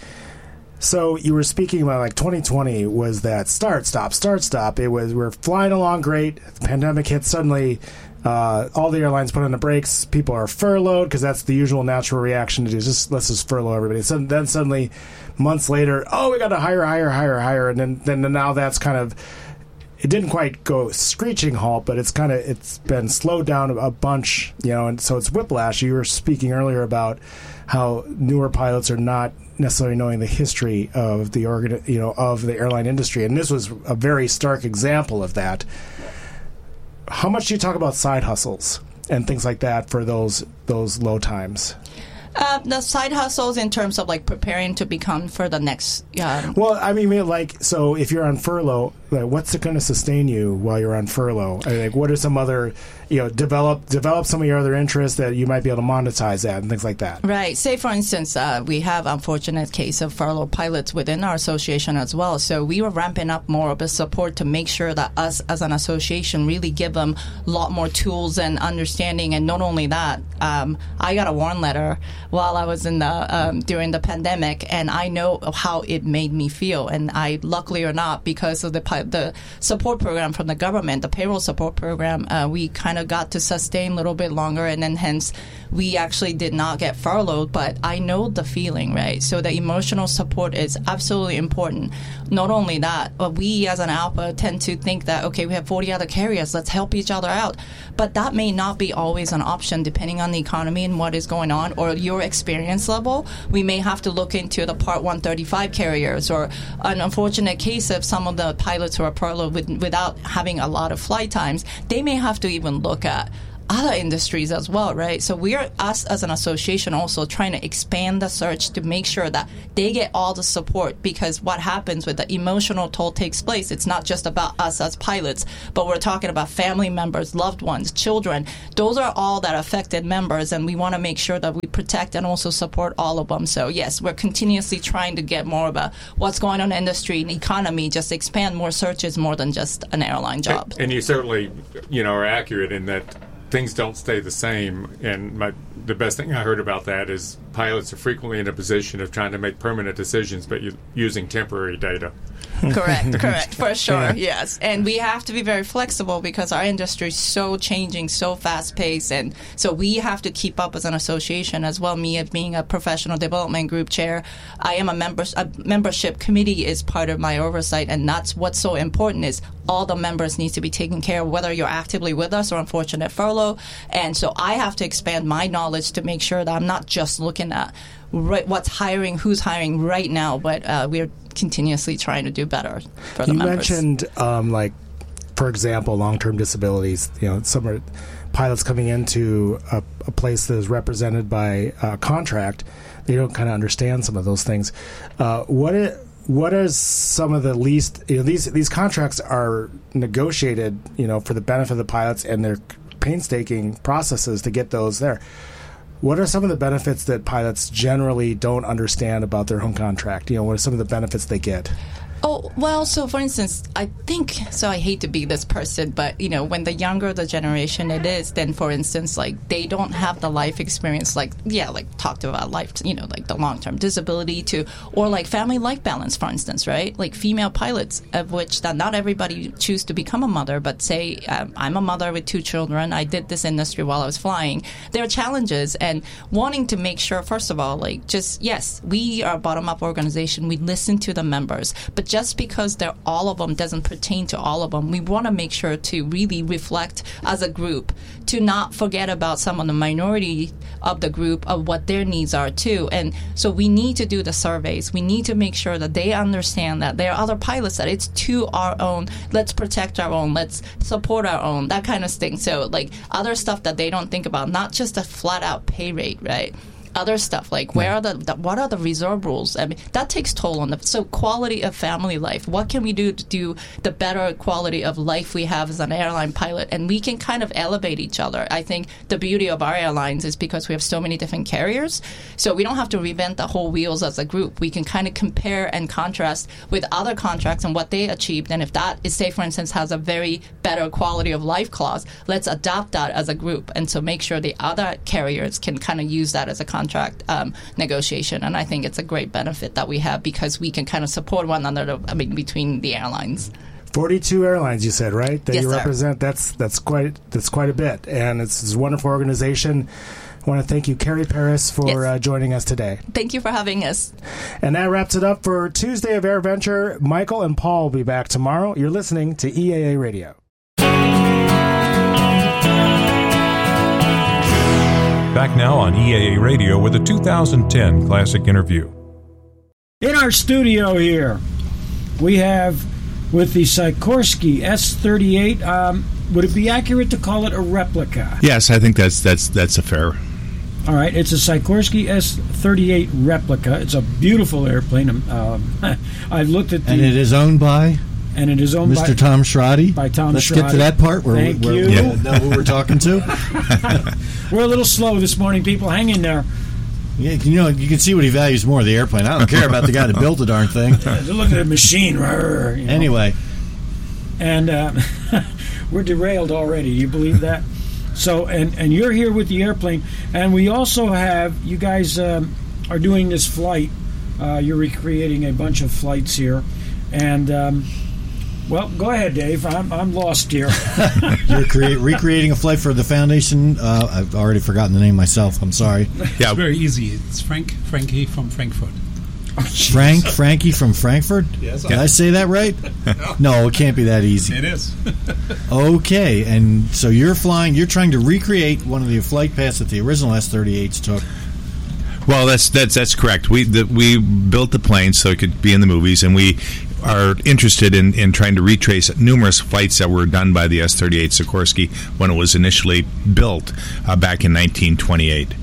So you were speaking about 2020 was that start, stop. It was, we're flying along great. The pandemic hit suddenly. All the airlines put on the brakes. People are furloughed because that's the usual natural reaction to do. Let's just furlough everybody. So then suddenly, months later, we got to hire. And then now that's kind of, it didn't quite go screeching halt, but it's been slowed down a bunch, and so it's whiplash. You were speaking earlier about how newer pilots are not necessarily knowing the history of the of the airline industry, and this was a very stark example of that. How much do you talk about side hustles and things like that for those low times? The side hustles in terms of preparing to become for the next. Well, I mean, so if you're on furlough, what's it going to sustain you while you're on furlough? What are some other, develop some of your other interests that you might be able to monetize that and things like that? Right. Say, for instance, we have unfortunate case of furlough pilots within our association as well. So we were ramping up more of the support to make sure that us as an association really give them a lot more tools and understanding. And not only that, I got a warn letter while I was in the during the pandemic, and I know how it made me feel. And I, luckily or not, because of the support program from the government, the payroll support program, we kind of got to sustain a little bit longer, and then hence we actually did not get furloughed, but I know the feeling, right? So the emotional support is absolutely important. Not only that, but we as an ALPA tend to think that, okay, we have 40 other carriers, let's help each other out. But that may not be always an option depending on the economy and what is going on or your experience level. We may have to look into the Part 135 carriers, or an unfortunate case of some of the pilots who are furloughed without having a lot of flight times. They may have to even look at other industries as well, right? So us as an association also trying to expand the search to make sure that they get all the support, because what happens with the emotional toll takes place. It's not just about us as pilots, but we're talking about family members, loved ones, children. Those are all that affected members, and we want to make sure that we protect and also support all of them. So yes, we're continuously trying to get more about what's going on in the industry and economy, just expand more searches more than just an airline job. And you certainly, are accurate in that things don't stay the same, and the best thing I heard about that is pilots are frequently in a position of trying to make permanent decisions, but using temporary data. Correct, for sure, yes. And we have to be very flexible because our industry is so changing, so fast-paced, and so we have to keep up as an association as well. Me, being a professional development group chair, I am a membership committee is part of my oversight, and that's what's so important is all the members need to be taken care of, whether you're actively with us or unfortunate furlough. And so I have to expand my knowledge to make sure that I'm not just looking at what's hiring, who's hiring right now, but we're continuously trying to do better for the members. You mentioned, for example, long-term disabilities. Some are pilots coming into a place that is represented by a contract. They don't kind of understand some of those things. What is some of the least? These contracts are negotiated, for the benefit of the pilots, and they're painstaking processes to get those there. What are some of the benefits that pilots generally don't understand about their home contract? What are some of the benefits they get? Oh, well, so for instance, I hate to be this person, but, when the younger the generation it is, then for instance, they don't have the life experience, talked about life, the long-term disability or family life balance, for instance, right? Like female pilots, of which that not everybody choose to become a mother, but say, I'm a mother with 2 children, I did this industry while I was flying. There are challenges, and wanting to make sure, first of all, yes, we are a bottom-up organization, we listen to the members, but just because all of them doesn't pertain to all of them, we want to make sure to really reflect as a group, to not forget about some of the minority of the group of what their needs are too. And so we need to do the surveys. We need to make sure that they understand that there are other pilots, that it's to our own, let's protect our own, let's support our own, that kind of thing. So other stuff that they don't think about, not just a flat out pay rate, right? Other stuff what are the reserve rules? I mean, that takes toll on so quality of family life. What can we do to do the better quality of life we have as an airline pilot? And we can kind of elevate each other. I think the beauty of our airlines is because we have so many different carriers, so we don't have to reinvent the whole wheels as a group. We can kind of compare and contrast with other contracts and what they achieved. And if that is, say, for instance, has a very better quality of life clause, let's adopt that as a group. And so make sure the other carriers can kind of use that as a contract negotiation, and I think it's a great benefit that we have because we can kind of support one another. Between the airlines. 42 airlines, you said, right? That yes, you sir. Represent. That's quite a bit, and it's a wonderful organization. I want to thank you, Carrie Paris, for joining us today. Thank you for having us. And that wraps it up for Tuesday of AirVenture. Michael and Paul will be back tomorrow. You're listening to EAA Radio. Back now on EAA Radio with a 2010 Classic Interview. In our studio here, we have, with the Sikorsky S-38, would it be accurate to call it a replica? Yes, I think that's a fair. All right, it's a Sikorsky S-38 replica. It's a beautiful airplane. I've looked at the... And it is owned by... And it is owned Mr. Tom Schrade. By Tom Let's Schrade. get to that part where Thank you. know who we're talking to. We're a little slow this morning, people. Hang in there. Yeah, you can see what he values more, the airplane. I don't care about the guy that built the darn thing. Look at the machine. Anyway. And we're derailed already. You believe that? So, and you're here with the airplane. And we also have, you guys are doing this flight. You're recreating a bunch of flights here. And Well, go ahead, Dave. I'm lost here. You're recreating a flight for the foundation. I've already forgotten the name myself. I'm sorry. It's very easy. It's Frankie from Frankfurt. Frankie from Frankfurt? Yes. Did I say that right? No, it can't be that easy. It is. Okay, and so you're trying to recreate one of the flight paths that the original S-38s took. Well, that's correct. We built the plane so it could be in the movies, and we are interested in trying to retrace numerous flights that were done by the S-38 Sikorsky when it was initially built back in 1928.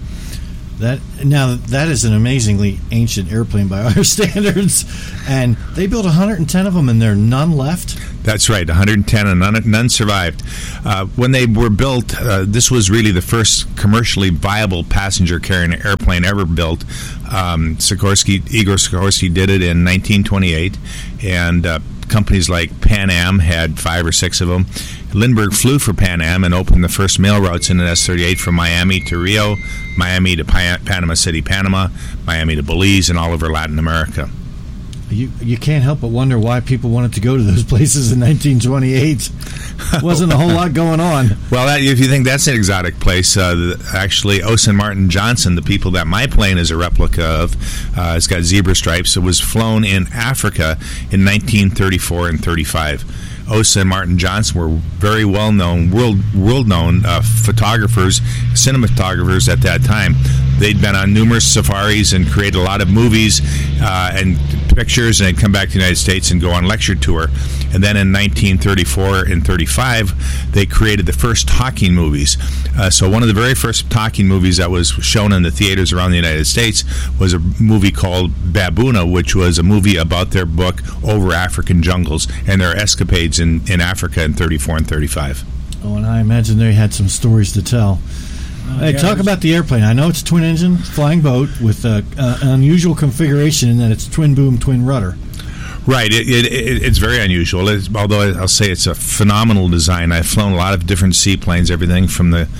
That is an amazingly ancient airplane by our standards, and they built 110 of them, and there are none left. That's right, 110, and none survived. When they were built, this was really the first commercially viable passenger-carrying airplane ever built. Igor Sikorsky did it in 1928, and companies like Pan Am had 5 or 6 of them. Lindbergh flew for Pan Am and opened the first mail routes in an S-38 from Miami to Rio, Miami to Panama City, Panama, Miami to Belize, and all over Latin America. You can't help but wonder why people wanted to go to those places in 1928. Wasn't a whole lot going on. Well, if you think that's an exotic place, actually, Osen Martin Johnson, the people that my plane is a replica of, it's got zebra stripes. It was flown in Africa in 1934 and 35. Osa and Martin Johnson were very well-known, world-known photographers, cinematographers at that time. They'd been on numerous safaris and created a lot of movies and pictures, and they'd come back to the United States and go on lecture tour. And then in 1934 and 35, they created the first talking movies. So one of the very first talking movies that was shown in the theaters around the United States was a movie called Baboona, which was a movie about their book Over African Jungles and their escapades in Africa in 34 and 35. Oh, and I imagine they had some stories to tell. Hey, talk about the airplane. I know it's a twin-engine flying boat with an unusual configuration in that it's twin-boom, twin-rudder. Right. It's very unusual. Although I'll say it's a phenomenal design. I've flown a lot of different seaplanes, everything from the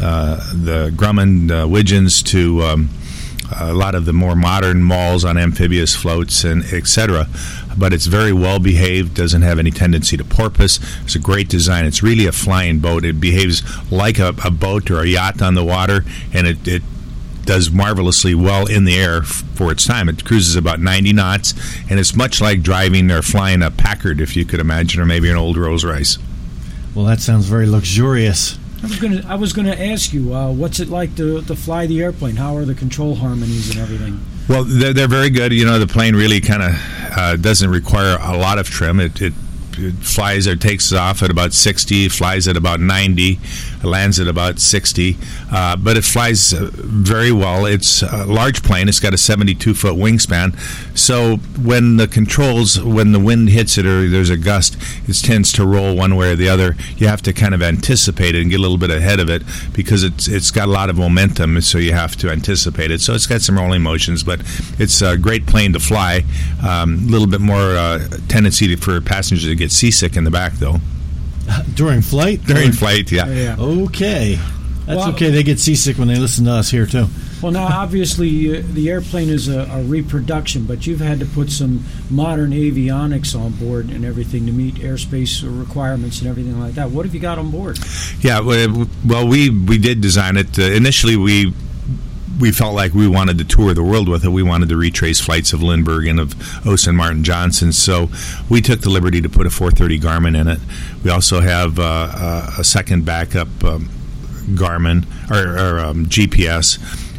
Grumman Widgeons to a lot of the more modern malls on amphibious floats and etc. But it's very well behaved, doesn't have any tendency to porpoise. It's a great design. It's really a flying boat. It behaves like a boat or a yacht on the water, and it does marvelously well in the air for its time. It cruises about 90 knots, and it's much like driving or flying a Packard, if you could imagine, or maybe an old Rolls-Royce. Well, that sounds very luxurious. I was going to ask you, what's it like to fly the airplane? How are the control harmonies and everything? Well, they're very good. You know, the plane really kind of doesn't require a lot of trim. It flies or takes off at about 60, flies at about 90, lands at about 60, but it flies very well. It's a large plane. It's got a 72-foot wingspan, so when the wind hits it or there's a gust, it tends to roll one way or the other. You have to kind of anticipate it and get a little bit ahead of it because it's got a lot of momentum, so you have to anticipate it. So it's got some rolling motions, but it's a great plane to fly. A little bit more tendency for passengers to get seasick in the back, though. During flight? During flight, yeah. Okay. That's okay. They get seasick when they listen to us here, too. Well, now, obviously, the airplane is a reproduction, but you've had to put some modern avionics on board and everything to meet airspace requirements and everything like that. What have you got on board? Yeah, well, we did design it. Initially, we felt like we wanted to tour the world with it. We wanted to retrace flights of Lindbergh and of Osa Martin Johnson. So we took the liberty to put a 430 Garmin in it. We also have a second backup Garmin or GPS.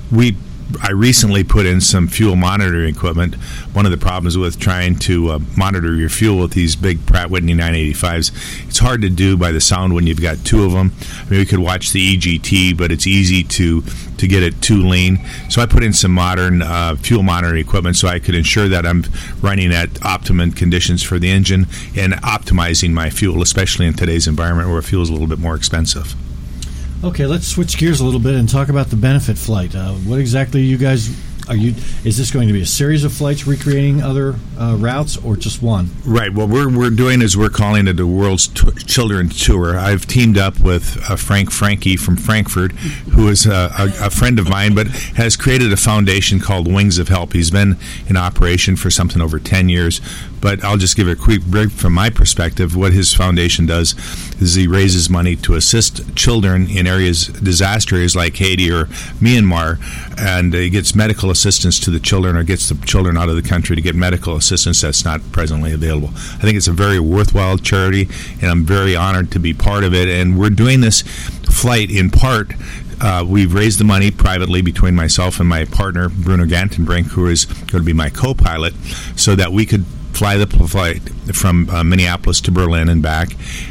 I recently put in some fuel monitoring equipment. One of the problems with trying to monitor your fuel with these big Pratt Whitney 985s, it's hard to do by the sound when you've got two of them. I mean, we could watch the EGT, but it's easy to get it too lean. So I put in some modern fuel monitoring equipment so I could ensure that I'm running at optimum conditions for the engine and optimizing my fuel, especially in today's environment where fuel is a little bit more expensive. Okay, let's switch gears a little bit and talk about the benefit flight. What exactly you guys is this going to be a series of flights recreating other routes or just one? Right. What we're doing is we're calling it the World's Children Tour. I've teamed up with Frankie from Frankfurt, who is a friend of mine, but has created a foundation called Wings of Help. He's been in operation for something over 10 years, But I'll just give a quick break from my perspective. What his foundation does is he raises money to assist children in disaster areas like Haiti or Myanmar, and he gets medical assistance to the children, or gets the children out of the country to get medical assistance that's not presently available. I think it's a very worthwhile charity, and I'm very honored to be part of it. And we're doing this flight in part. We've raised the money privately between myself and my partner, Bruno Gantenbrink, who is going to be my co-pilot, so that we could fly the flight from Minneapolis to Berlin and back.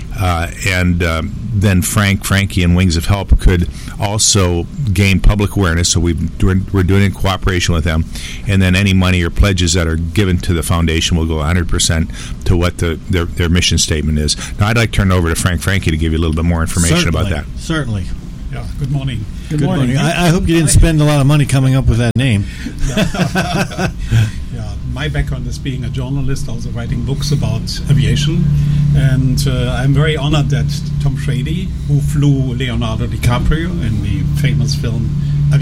Then Frankie and Wings of Help could also gain public awareness, so we're doing it in cooperation with them. And then any money or pledges that are given to the foundation will go 100% to what their mission statement is. Now, I'd like to turn it over to Frankie to give you a little bit more information about that. Certainly. Yeah, good morning. Good morning. I hope you didn't spend a lot of money coming up with that name. Yeah, my background is being a journalist, also writing books about aviation. And I'm very honored that Tom Shady, who flew Leonardo DiCaprio in the famous film